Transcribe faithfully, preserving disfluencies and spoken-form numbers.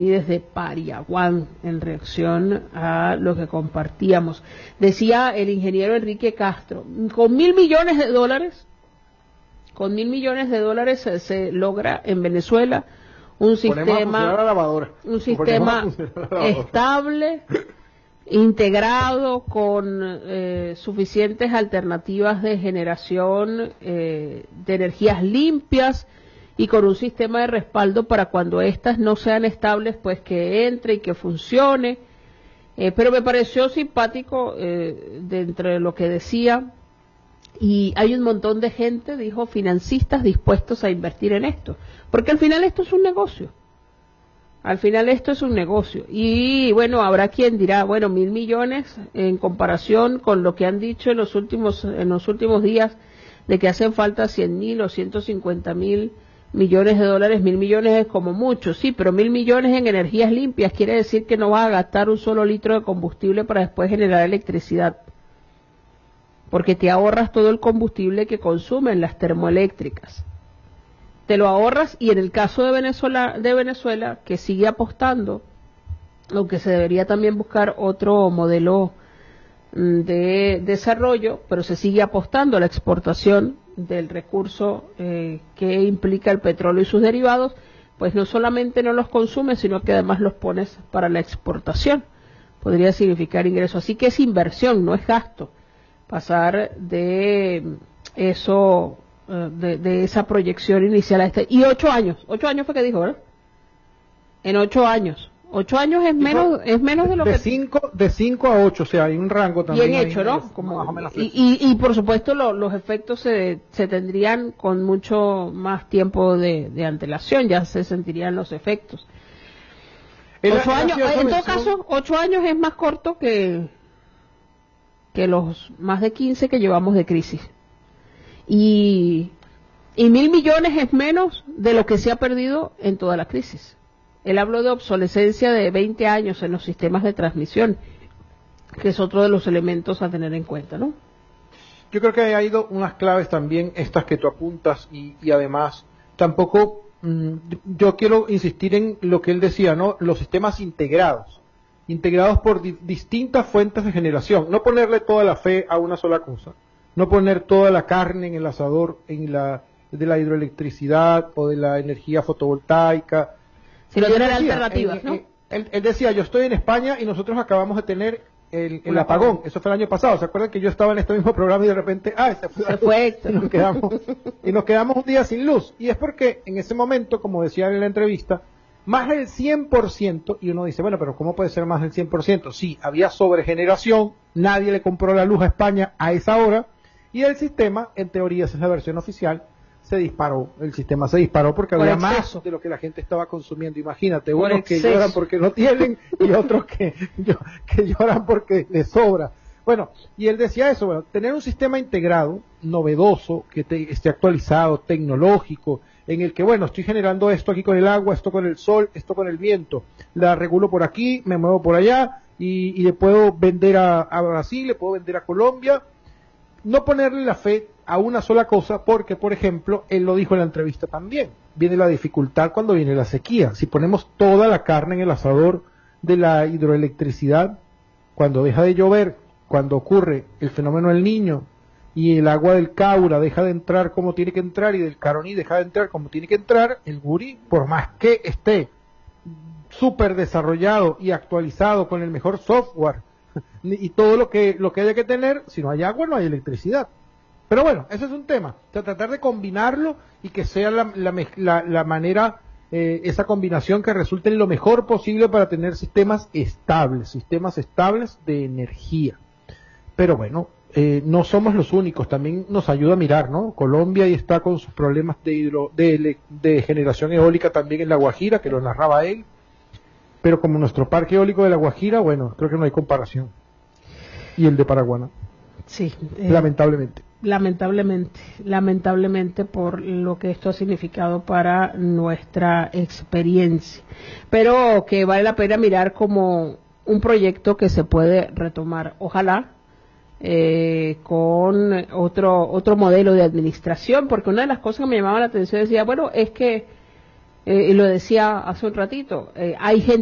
y desde Pariaguán en reacción a lo que compartíamos. Decía el ingeniero Enrique Castro, con mil millones de dólares, con mil millones de dólares se, se logra en Venezuela un sistema, un sistema estable, integrado, con eh, suficientes alternativas de generación eh, de energías limpias, y con un sistema de respaldo para cuando éstas no sean estables, pues que entre y que funcione. Eh, pero me pareció simpático eh, de entre lo que decía, y hay un montón de gente, dijo, financistas dispuestos a invertir en esto, porque al final esto es un negocio. Al final esto es un negocio. Y bueno, habrá quien dirá, bueno, mil millones en comparación con lo que han dicho en los últimos, en los últimos días, de que hacen falta cien mil o ciento cincuenta mil millones de dólares. Mil millones es como mucho, sí, pero mil millones en energías limpias quiere decir que no vas a gastar un solo litro de combustible para después generar electricidad, porque te ahorras todo el combustible que consumen las termoeléctricas. Te lo ahorras, y en el caso de Venezuela, de Venezuela, que sigue apostando, aunque se debería también buscar otro modelo de desarrollo, pero se sigue apostando a la exportación del recurso eh, que implica el petróleo y sus derivados, pues no solamente no los consumes, sino que además los pones para la exportación. Podría significar ingreso. Así que es inversión, no es gasto. Pasar de eso, de, de esa proyección inicial a este. Y ocho años, ocho años fue que dijo, ¿verdad? En ocho años. Ocho años es menos, es menos de lo de que... Cinco, de cinco a ocho, o sea, hay un rango también. Bien hecho, ¿no? Como, y, y, y por supuesto lo, los efectos se, se tendrían con mucho más tiempo de, de antelación, ya se sentirían los efectos. El, ocho años, en todo caso, ocho años es más corto que, que los más de quince que llevamos de crisis. Y, y mil millones es menos de lo que se ha perdido en toda la crisis. Él habló de obsolescencia de veinte años en los sistemas de transmisión, que es otro de los elementos a tener en cuenta, ¿no? Yo creo que hay ido unas claves también, estas que tú apuntas, y, y además, tampoco, mmm, yo quiero insistir en lo que él decía, ¿no? Los sistemas integrados, integrados por di distintas fuentes de generación, no ponerle toda la fe a una sola cosa, no poner toda la carne en el asador en la, de la hidroelectricidad o de la energía fotovoltaica. Si no tienen alternativas, ¿no? Él, él decía, yo estoy en España y nosotros acabamos de tener el, el apagón. Eso fue el año pasado. ¿Se acuerdan que yo estaba en este mismo programa y de repente, ah, se fue, se fue y nos quedamos y nos quedamos un día sin luz? Y es porque en ese momento, como decía en la entrevista, más del cien por ciento, y uno dice, bueno, pero ¿cómo puede ser más del cien por ciento? Sí, había sobregeneración, nadie le compró la luz a España a esa hora, y el sistema, en teoría, esa es la versión oficial, se disparó, el sistema se disparó porque por había exceso. Más de lo que la gente estaba consumiendo. Imagínate, por unos exceso. Que lloran porque no tienen y otros que, que lloran porque les sobra. Bueno, y él decía eso, bueno, tener un sistema integrado, novedoso, que te, esté actualizado, tecnológico, en el que, bueno, estoy generando esto aquí con el agua, esto con el sol, esto con el viento, la regulo por aquí, me muevo por allá, y, y le puedo vender a, a Brasil, le puedo vender a Colombia. No ponerle la fe a una sola cosa, porque, por ejemplo, él lo dijo en la entrevista también, viene la dificultad cuando viene la sequía. Si ponemos toda la carne en el asador de la hidroelectricidad, cuando deja de llover, cuando ocurre el fenómeno del Niño, y el agua del Caura deja de entrar como tiene que entrar, y del Caroní deja de entrar como tiene que entrar, el Guri, por más que esté súper desarrollado y actualizado con el mejor software, y todo lo que lo que haya que tener, si no hay agua no hay electricidad. Pero bueno, ese es un tema, o sea, tratar de combinarlo y que sea la, la, la, la manera, eh, esa combinación que resulte en lo mejor posible para tener sistemas estables, sistemas estables de energía. Pero bueno, eh, no somos los únicos, también nos ayuda a mirar, ¿no? Colombia ahí está con sus problemas de, hidro, de, de generación eólica también en La Guajira, que lo narraba él. Pero como nuestro parque eólico de La Guajira, bueno, creo que no hay comparación. Y el de Paraguaná. Sí. Eh, lamentablemente. Lamentablemente. Lamentablemente por lo que esto ha significado para nuestra experiencia. Pero que vale la pena mirar como un proyecto que se puede retomar. Ojalá eh, con otro, otro modelo de administración, porque una de las cosas que me llamaba la atención decía, bueno, es que Eh, y lo decía hace un ratito, eh, hay gente